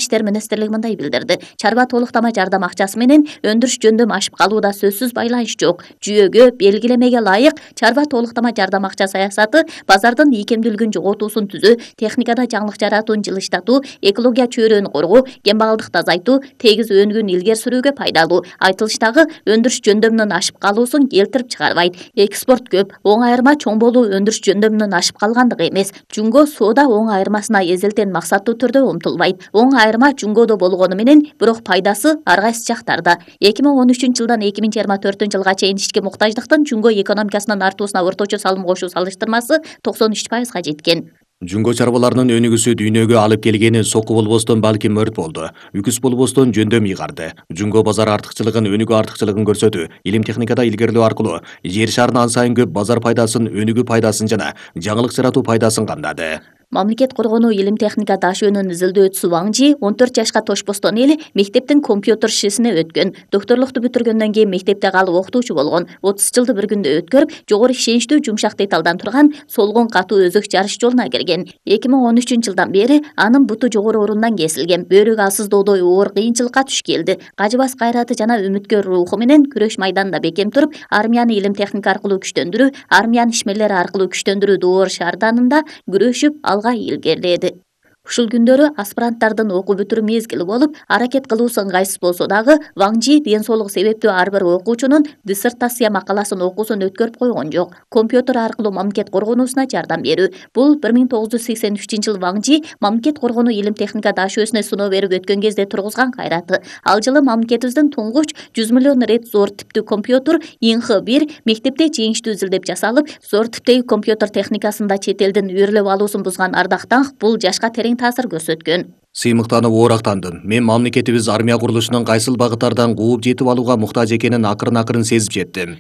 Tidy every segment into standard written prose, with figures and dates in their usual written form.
иштери министрлиги мындай билдирди. Чарба толуктама жардам акчасы менен өндүрүш жөндөм ашып калууда сөзсүз байланыш жок. Жүйөгө, белгилемеге ылайык чарба толуктама жардам акча саясаты базардын ийкемдүүлүгүн жоготуусун түзүү, техникада жаңылык жаратууну жылыштатуу, экология чөйрөнү коргоо, кембагалдыкты азайтуу, тегиз өнүгүүнү илгери сүрүүгө пайдалуу. Айтылыштагы өндүрүш жөндөмүнүн ашып калуусун келтирип чыгарбайт. Экспорт көп, оң айырма чоң болуу өндүрүш жөндөмүнүн ашып калгандыгы эмес. Жумго соода оң айырмасына эзелтен максаттуу түрдө умтулбайт. Оң айырма жумгодо болгону менен, бирок пайдасы ар кайсы жактарда. 2013-жылдан 2024-жылга чейин ишке муктаждыктын жумго экономикасынын артуусуна орточо салым кошуу салыштырмасы 93%га жеткен. Жумго чарбаларынын өнүгүүсү дүйнөгө алып келгени соку болбостон балким өрт болду. Үкүс болбостон жөндөм ыйгарды. Жумго базар артыкчылыгын, өнүгүү артыкчылыгын көрсөтүү, илим техникада илгерилөө аркылуу жер шарынын ан сайын көп базар пайдасын, өнүгүү пайдасын жана жаңылык жаратуу пайдасын камдады. Мамлекет коргонуу илим техника даш өнүн изилдөөчүсү Ваң Жи 14 жашка тошпостон эле мектептин компьютер ишине өткөн. Доктурлукту бүтүргөндөн кийин мектепте калып окутуучу болгон. 30 жылды бір күндө өткөрүп, жогору ишеничтүү жумшак деталдан турган солгон катуу өзөк жарыш жолуна кирген. 2013-жылдан бери анын буту жогору орундан кесилген. Бөөрүк алсыздоодой оор кыйынчылыкка туш келди. Кажыбас кайраты жана үмүткөр руху менен күрөш майданында бекем туруп, армияны илим техника аркылуу күчтөндүрүү, армиянын ишмерлери аркылуу күчтөндүрүү доор шаарданында күрөшүп алга илгериледи. Ушул күндөрү аспиранттардын окуу бүтүрүү мезгили болуп, аракет кылуусу ыңгайсыз болсо дагы, Ваң Жи ден соолугу себептүү ар бир окуучунун диссертация макаласын окуусун өткөрүп койгон жок. Компьютер аркылуу мамлекет коргонуусуна жардам берүү. Бул 1983-жылы Ваң Жи мамлекет коргонуу илим техника дашөөсүнө сыноо берип өткөн кезде тургузган кайраты. Ал жылы мамлекетибиздин туңгуч 100 миллион рет зор типтүү компьютер Инх-1 мектепте жеңиштүү изилдеп жасалып, зор типтеги компьютер техникасында чет элдин үйрөлөп алуусун бузган Ардактанов бул жашка терең таасир көрсөткөн. Сыймыктанып оорактандым. Мен мамлекетибиз армия курулушунун кайсыл багыттардан кууп жетип алууга муктаж экенин акырын сезип жеттим.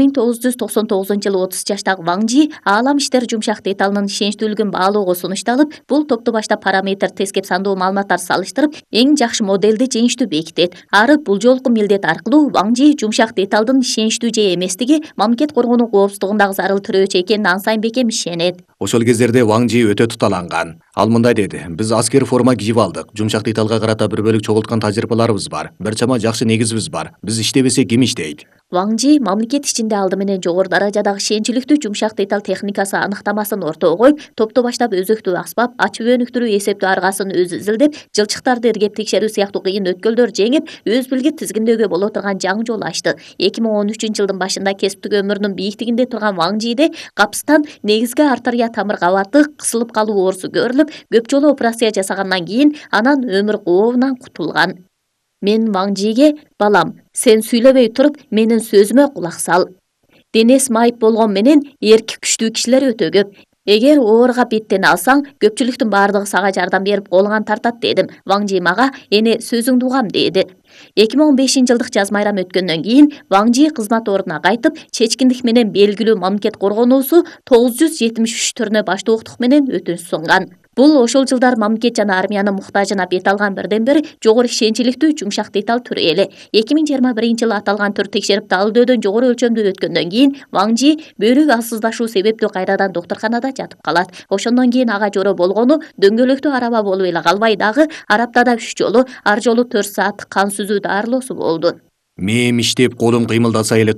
1999-жылы 30 жаштагы Ваң Жи аалам иштер жумшак деталынын ишеничтүүлүгүн баалоого сунушталып, бул топту башта параметр тескеп сандоо маалыматтар салыштырып, эң жакшы моделди жеңиштүү бекитет. Ары бул жолку милдет аркылуу Ваң Жи жумшак деталдын ишеничтүү же эместиги мамлекет коргонуу коопсуздугундагы зарыл тирөөчү экенин ан сайын бекем ишенет. Ошол кездерде Ваң Жи өтө туталанган. Ал мындай деди: "Биз аскер форма кийип алдык. Жумшак деталга карата бір бөлүк чогулткан тажрыйбаларыбыз бар. Бир чама жакшы негизибиз бар. Биз иштебесек ким иштейт?" Ваң Жи мамлекет ичинде алды менен жогору даражадагы ишеничиликтүү жумшак деталь техникасы аныктамасын ортого коюп, топту баштап өзөктүү аспап, ачып өнүктүрүү эсептөө аргасын өзү изилдеп, жылчыктарды иргеп текшерүү сыяктуу кыйын өткөлдөр жеңип, өз билги тизгиндөөгө боло турган жаңы жол ачты. 2013-жылдын башында кесиптик өмүрүнүн бийиктигинде турган Ваң Жиде капыстан негизги артерия тамыр кабаты кысылып калуу оорусу көрүлүп, көп жолу операция жасагандан кийин анан өмүр кообунан кутулган. Мен Ваң Жиге: "Балам, сен сүйлөбөй туруп, менин сөзүмө кулак сал. Денеси майып болгон менен эрки күчтүү кишилер өтө көп. Эгер ооруга беттене алсаң, көпчүлүктүн баардыгы сага жардам берип колуңан тартат" дедим. Ваң Жи мага: "Эне сөзүңдү угам" деди. 2015-жылдык жаз майрам өткөндөн кийин Ваң Жи кызмат ордуна кайтып, чечкиндик менен белгилүү мамлекет коргонуусу 973 түрүнө баштоолуктук менен өтүнүч сунган. Бул ошол жылдар мамлекет жана армиянын муктажына бет алган бирден бир жогору ишеничиликтүү жумшак деталь түрү эле. 2021-жылы аталган түр текшерип талдөөдөн жогору өлчөмдүү өткөндөн кийин Ваң Жи бөөрүк алсыздашуу себептүү кайрадан доктурканада жатып калат. Ошондон кийин ага жоро болгону дөңгөлөктүү араба болуп эле калбай дагы, араптада 3 жолу, ар жолу 4 сааттык кан сүзүү дарылоосу болду. Мээм иштеп колум кыймылдаса эле